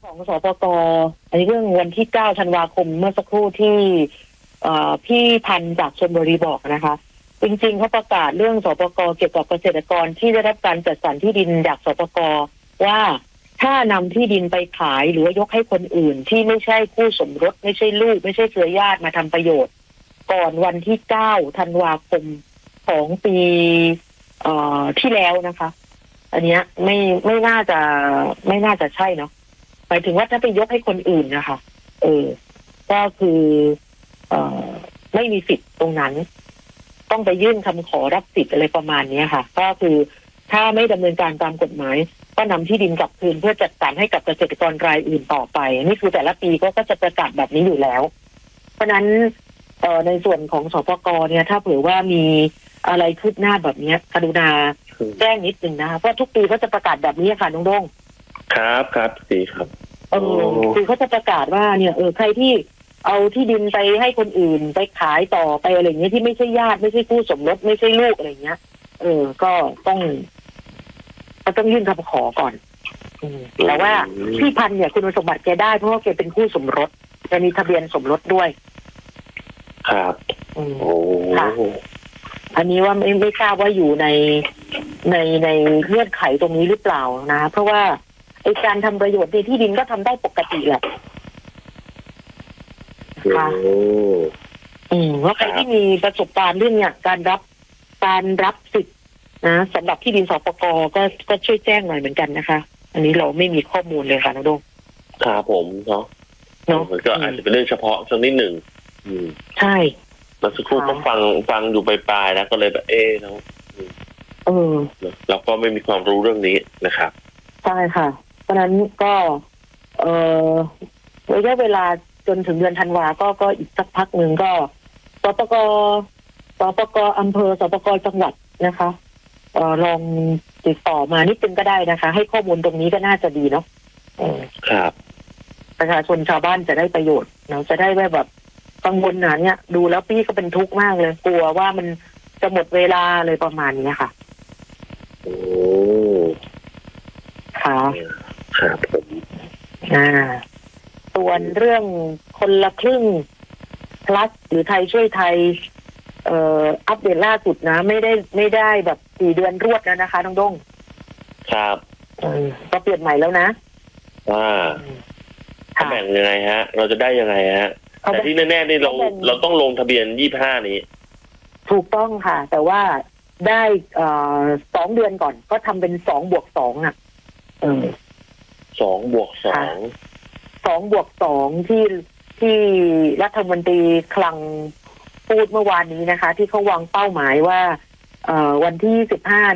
ของสปก.ในเรื่องวันที่9ธันวาคมเมื่อสักครู่ที่พี่พันธุ์จากชลบุรีบอกนะคะจริงๆเขาประกาศเรื่องสปก.เกี่ยวกับเกษตรกรที่ได้รับการจัดสรรที่ดินจากสปก.ว่าถ้านำที่ดินไปขายหรือว่ายกให้คนอื่นที่ไม่ใช่คู่สมรสไม่ใช่ลูกไม่ใช่เครือญาติมาทำประโยชน์ก่อนวันที่9ธันวาคมของปีที่แล้วนะคะอันเนี้ยไม่น่าจะใช่เนาะหมายถึงว่าถ้าไปยกให้คนอื่นนะคะก็คือไม่มีสิทธิ์ตรงนั้นต้องไปยื่นคำขอรับสิทธิ์อะไรประมาณนี้ค่ะก็คือถ้าไม่ดำเนินการตามกฎหมายก็นำที่ดินกลับคืนเพื่อจัดสรรให้กับเกษตรกรรายอื่นต่อไปนี่คือแต่ละปีก็จะประกาศแบบนี้อยู่แล้วเพราะนั้นในส่วนของสปก.เนี่ยถ้าเผื่อว่ามีอะไรคืบหน้าแบบนี้กรุณาแจ้งนิดนึงนะคะเพราะทุกปีก็จะประกาศแบบนี้ค่ะน้องด้งครับดีครับคือเขาจะประกาศว่าเนี่ยใครที่เอาที่ดินไปให้คนอื่นไปขายต่อไปอะไรเงี้ยที่ไม่ใช่ญาติไม่ใช่คู่สมรสไม่ใช่ลูกอะไรเงี้ยก็ต้องยื่นคำขอก่อนแต่ว่าพี่พันธุ์เนี่ยคุณสมบัติแกได้เพราะว่าแกเป็นคู่สมรสแกมีทะเบียนสมรสด้วยครับค่ะอันนี้ว่าไม่ทราบว่าอยู่ในเงื่อนไขตรงนี้หรือเปล่านะเพราะว่าไอ้การทำประโยชน์ในที่ดินก็ทำได้ปกติแหละค่ะว่าใครที่มีประสบการณ์เรื่องเนี่ยการรับสิทธิ์นะสำหรับที่ดินสปก.ก็ช่วยแจ้งหน่อยเหมือนกันนะคะอันนี้เราไม่มีข้อมูลเลยค่ะน้องดงครับผมเนาะก็อาจจะเป็นเรื่องเฉพาะสักนิดหนึ่งใช่แล้วสักครู่ก็ฟังอยู่ปลายๆนะก็เลยแบบแล้วเราก็ไม่มีความรู้เรื่องนี้นะครับใช่ค่ะเพราะนั้นก็ระยะเวลาจนถึงเดือนธันวาก็อีกสักพักหนึ่งก็สปก.อำเภอสปก.จังหวัดนะคะลองติดต่อมานิดนึงก็ได้นะคะให้ข้อมูลตรงนี้ก็น่าจะดีเนาะครับประชาชนชาวบ้านจะได้ประโยชน์เราจะได้แบบกังวลหนาเนี่ยดูแล้วพี่ก็เป็นทุกข์มากเลยกลัวว่ามันจะหมดเวลาเลยประมาณนี้ค่ะค่ะครับผมส่วนเรื่องคนละครึ่งplusหรือไทยช่วยไทยอัปเดตล่าสุดนะไม่ได้แบบ4 เดือนรวดแล้วนะคะน้องด้งครับก็เปลี่ยนใหม่แล้วนะแบ่งยังไงฮะเราจะได้ยังไงฮะแต่ที่แน่ๆนี่เราต้องลงทะเบียน25นี้ถูกต้องค่ะแต่ว่าได้2 เดือนก่อนก็ทำเป็น2+2อ่ะ2+2ที่รัฐมนตรีคลังพูดเมื่อวานนี้นะคะที่เขาวางเป้าหมายว่าวันที่25